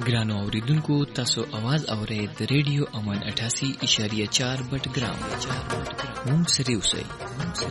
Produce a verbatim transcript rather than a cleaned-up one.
ګرانو اوریدونکو، تاسو आवाज اورئ د ریډیو امن اٹھاسی اشاریه چار بټ ګرام. مونږ سره اوسئ.